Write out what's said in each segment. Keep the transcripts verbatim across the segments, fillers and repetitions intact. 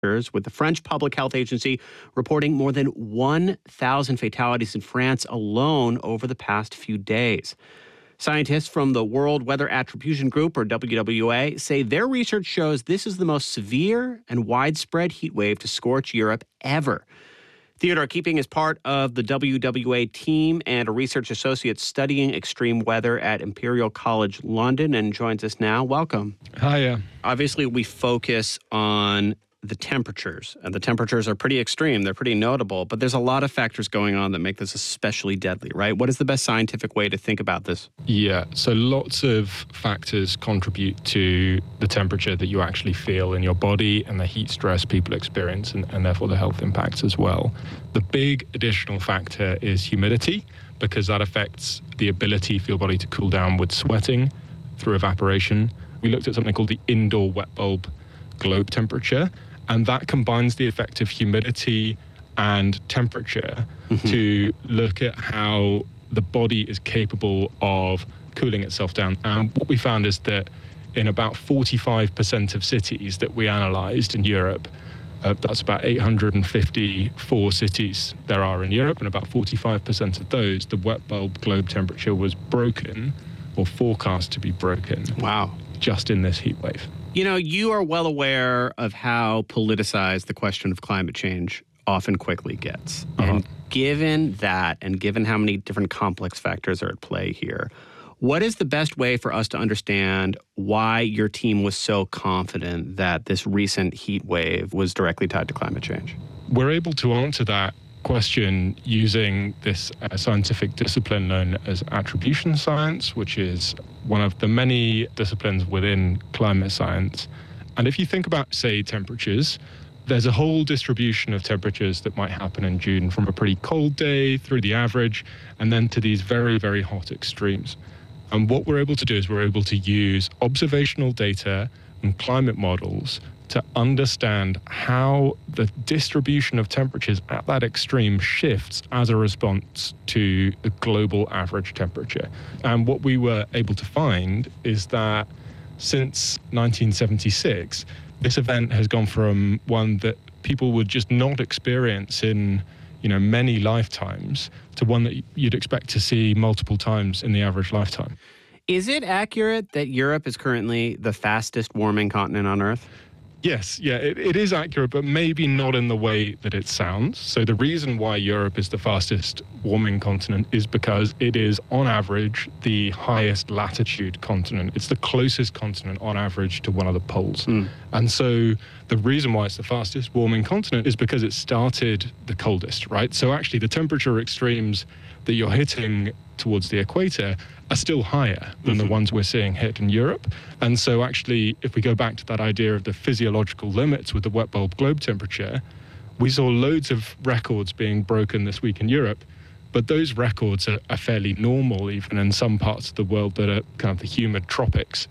with the French Public Health Agency reporting more than one thousand fatalities in France alone over the past few days. Scientists from the World Weather Attribution Group, or W W A, say their research shows this is the most severe and widespread heat wave to scorch Europe ever. Theodore Keeping is part of the W W A team and a research associate studying extreme weather at Imperial College London and joins us now. Welcome. Hiya. Obviously, we focus on the temperatures, and the temperatures are pretty extreme. They're pretty notable, but there's a lot of factors going on that make this especially deadly, right? What is the best scientific way to think about this? Yeah, so lots of factors contribute to the temperature that you actually feel in your body and the heat stress people experience, and, and therefore the health impacts as well. The big additional factor is humidity, because that affects the ability for your body to cool down with sweating through evaporation. We looked at something called the indoor wet bulb globe temperature, and that combines the effect of humidity and temperature mm-hmm. to look at how the body is capable of cooling itself down. And what we found is that in about forty-five percent of cities that we analysed in Europe, uh, that's about eight hundred fifty-four cities there are in Europe, and about forty-five percent of those, the wet bulb globe temperature was broken or forecast to be broken. Wow. Just in this heat wave. You know, you are well aware of how politicized the question of climate change often quickly gets. Uh-huh. And given that, and given how many different complex factors are at play here, what is the best way for us to understand why your team was so confident that this recent heat wave was directly tied to climate change? We're able to answer that question using this uh, scientific discipline known as attribution science, which is one of the many disciplines within climate science. And if you think about, say, temperatures, there's a whole distribution of temperatures that might happen in June, from a pretty cold day through the average, and then to these very, very hot extremes. And what we're able to do is we're able to use observational data and climate models to understand how the distribution of temperatures at that extreme shifts as a response to the global average temperature. And what we were able to find is that since nineteen seventy-six, this event has gone from one that people would just not experience in, you know, many lifetimes to one that you'd expect to see multiple times in the average lifetime. Is it accurate that Europe is currently the fastest warming continent on Earth? Yes, yeah, it, it is accurate, but maybe not in the way that it sounds. So the reason why Europe is the fastest warming continent is because it is, on average, the highest latitude continent. It's the closest continent, on average, to one of the poles. Mm. And so the reason why it's the fastest warming continent is because it started the coldest, right? So actually the temperature extremes that you're hitting towards the equator are still higher than mm-hmm. the ones we're seeing hit in Europe. And so actually, if we go back to that idea of the physiological limits with the wet bulb globe temperature, we saw loads of records being broken this week in Europe, but those records are, are fairly normal even in some parts of the world that are kind of the humid tropics.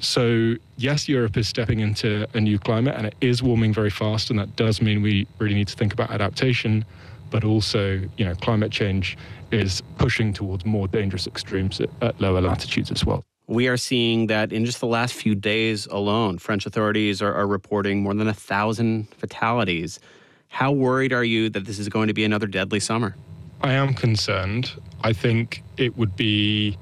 So yes, Europe is stepping into a new climate and it is warming very fast, and that does mean we really need to think about adaptation. But also, you know, climate change is pushing towards more dangerous extremes at, at lower latitudes as well. We are seeing that in just the last few days alone, French authorities are, are reporting more than a thousand fatalities. How worried are you that this is going to be another deadly summer? I am concerned. I think it would be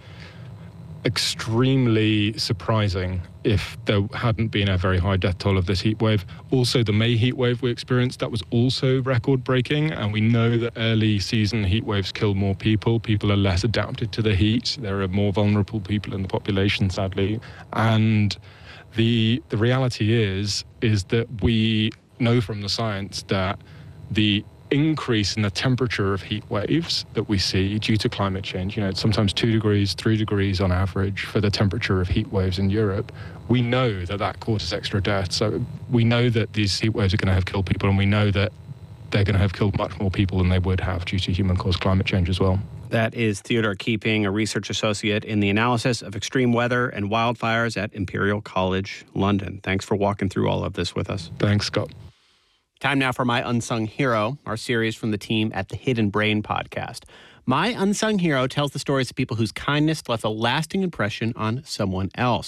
extremely surprising if there hadn't been a very high death toll of this heat wave. Also, the May heat wave we experienced, that was also record-breaking, and we know that early season heat waves kill more people. People are less adapted to the heat. There are more vulnerable people in the population, sadly. And the the reality is, is that we know from the science that the increase in the temperature of heat waves that we see due to climate change, you know, it's sometimes two degrees, three degrees on average for the temperature of heat waves in Europe. We know that that causes extra death. So we know that these heat waves are going to have killed people, and we know that they're going to have killed much more people than they would have due to human-caused climate change as well. That is Theodore Keeping, a research associate in the analysis of extreme weather and wildfires at Imperial College London. Thanks for walking through all of this with us. Thanks, Scott. Time now for My Unsung Hero, our series from the team at the Hidden Brain podcast. My Unsung Hero tells the stories of people whose kindness left a lasting impression on someone else.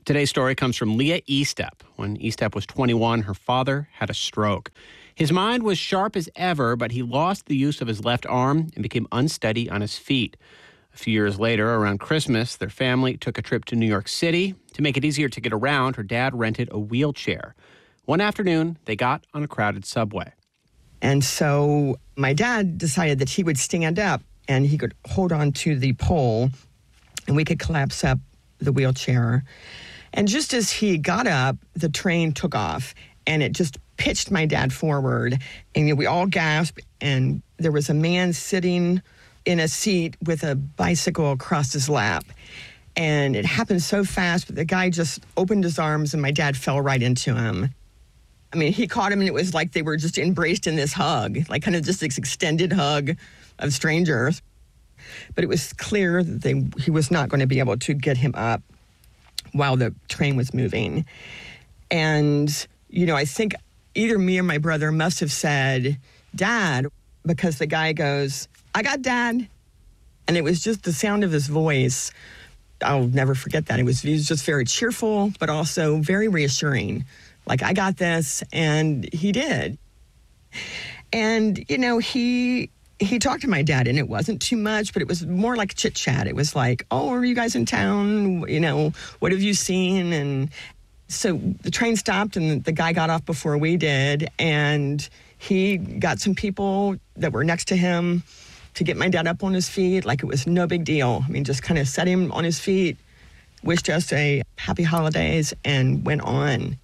Today's story comes from Leah Estep. When Estep was twenty-one, her father had a stroke. His mind was sharp as ever, but he lost the use of his left arm and became unsteady on his feet. A few years later, around Christmas, their family took a trip to New York City. To make it easier to get around, her dad rented a wheelchair. One afternoon, they got on a crowded subway. And so my dad decided that he would stand up and he could hold on to the pole and we could collapse up the wheelchair. And just as he got up, the train took off and it just pitched my dad forward. And you know, we all gasped, and there was a man sitting in a seat with a bicycle across his lap. And it happened so fast, but the guy just opened his arms and my dad fell right into him. I mean, he caught him and it was like they were just embraced in this hug, like kind of just this extended hug of strangers. But it was clear that they, he was not going to be able to get him up while the train was moving. And, you know, I think either me or my brother must have said, "Dad," because the guy goes, "I got Dad." And it was just the sound of his voice. I'll never forget that. It was, he was just very cheerful, but also very reassuring. Like, I got this, and he did. And, you know, he he talked to my dad, and it wasn't too much, but it was more like chit-chat. It was like, "Oh, are you guys in town? You know, what have you seen?" And so the train stopped, and the guy got off before we did, and he got some people that were next to him to get my dad up on his feet like it was no big deal. I mean, just kind of set him on his feet, wished us a happy holidays, and went on.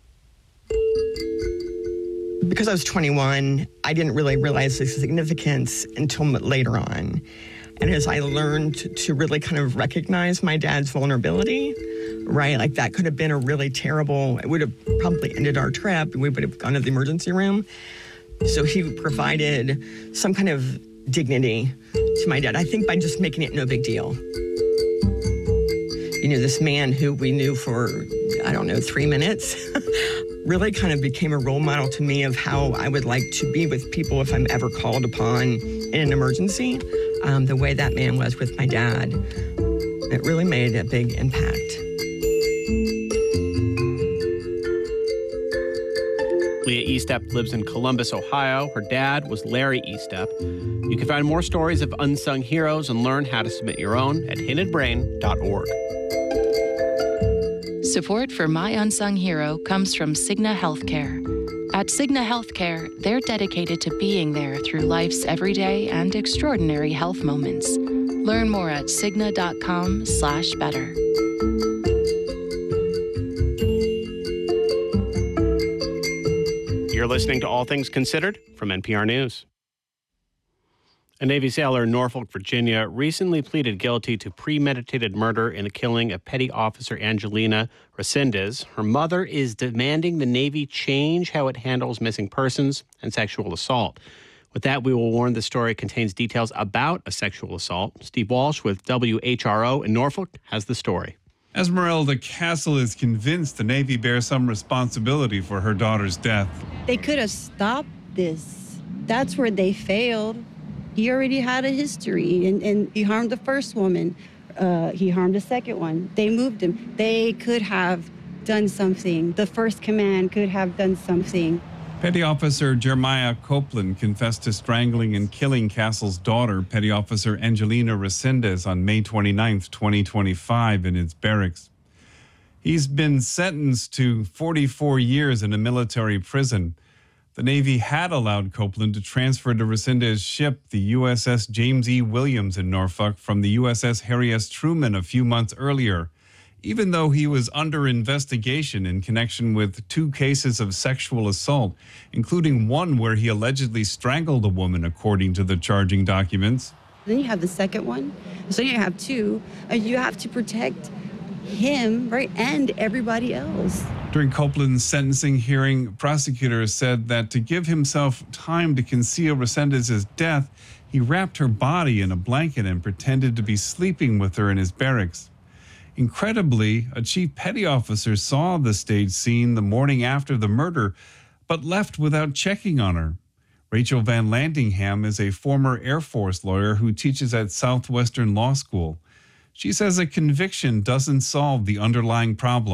Because I was twenty-one, I didn't really realize the significance until later on. And as I learned to really kind of recognize my dad's vulnerability, right? Like that could have been a really terrible, it would have probably ended our trip. We would have gone to the emergency room. So he provided some kind of dignity to my dad, I think by just making it no big deal. You know, this man who we knew for, I don't know, three minutes, really kind of became a role model to me of how I would like to be with people if I'm ever called upon in an emergency. Um, the way that man was with my dad, it really made a big impact. Leah Estep lives in Columbus, Ohio. Her dad was Larry Estep. You can find more stories of unsung heroes and learn how to submit your own at hidden brain dot org. Support for My Unsung Hero comes from Cigna Healthcare. At Cigna Healthcare, they're dedicated to being there through life's everyday and extraordinary health moments. Learn more at cigna dot com slash better. You're listening to All Things Considered from N P R News. A Navy sailor in Norfolk, Virginia, recently pleaded guilty to premeditated murder in the killing of Petty Officer Angelina Resendez. Her mother is demanding the Navy change how it handles missing persons and sexual assault. With that, we will warn the story contains details about a sexual assault. Steve Walsh with W H R O in Norfolk has the story. Esmeralda Castle is convinced the Navy bears some responsibility for her daughter's death. They could have stopped this. That's where they failed. He already had a history, and, and he harmed the first woman. Uh, he harmed the second one. They moved him. They could have done something. The first command could have done something. Petty Officer Jeremiah Copeland confessed to strangling and killing Castle's daughter, Petty Officer Angelina Resendez, on May twenty-ninth, twenty twenty-five, in its barracks. He's been sentenced to forty-four years in a military prison. The Navy had allowed Copeland to transfer to Resendez's ship, the U S S James E. Williams in Norfolk, from the U S S Harry S. Truman a few months earlier, even though he was under investigation in connection with two cases of sexual assault, including one where he allegedly strangled a woman, according to the charging documents. Then you have the second one. So you have two. Uh, you have to protect him, right, and everybody else. During Copeland's sentencing hearing, prosecutors said that to give himself time to conceal Resendez's death, he wrapped her body in a blanket and pretended to be sleeping with her in his barracks. Incredibly, a chief petty officer saw the staged scene the morning after the murder, but left without checking on her. Rachel Van Landingham is a former Air Force lawyer who teaches at Southwestern Law School. She says a conviction doesn't solve the underlying problem.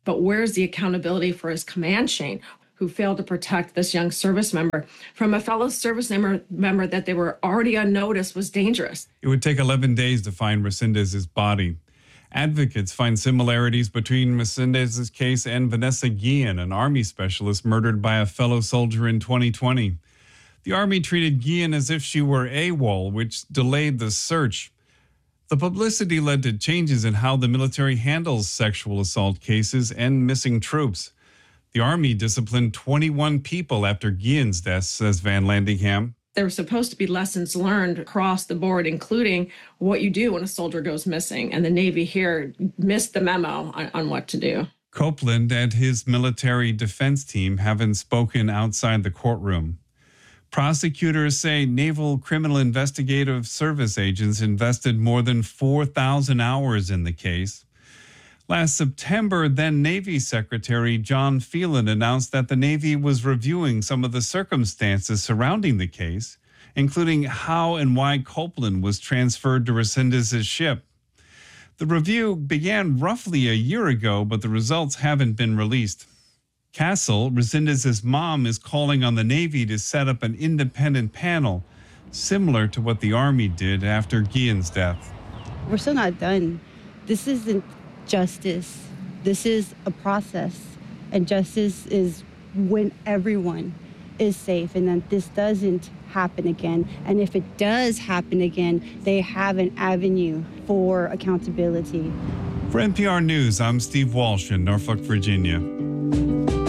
But where's the accountability for his command chain, who failed to protect this young service member from a fellow service member, member that they were already on notice was dangerous? It would take eleven days to find Resendez's body. Advocates find similarities between Resendez's case and Vanessa Guillen, an Army specialist murdered by a fellow soldier in twenty twenty. The Army treated Guillen as if she were AWOL, which delayed the search. The publicity led to changes in how the military handles sexual assault cases and missing troops. The Army disciplined twenty-one people after Guillen's death, says Van Landingham. There were supposed to be lessons learned across the board, including what you do when a soldier goes missing. And the Navy here missed the memo on, on what to do. Copeland and his military defense team haven't spoken outside the courtroom. Prosecutors say Naval Criminal Investigative Service agents invested more than four thousand hours in the case. Last September, then Navy Secretary John Phelan announced that the Navy was reviewing some of the circumstances surrounding the case, including how and why Copeland was transferred to Resendez's ship. The review began roughly a year ago, but the results haven't been released. Castle, Resendez's mom, is calling on the Navy to set up an independent panel, similar to what the Army did after Guillen's death. We're still not done. This isn't justice. This is a process. And justice is when everyone is safe and that this doesn't happen again. And if it does happen again, they have an avenue for accountability. For N P R News, I'm Steve Walsh in Norfolk, Virginia.